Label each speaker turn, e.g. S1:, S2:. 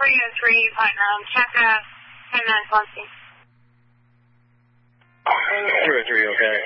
S1: 303 Putnam. Check 10 minutes, Lumpy.
S2: 303, okay.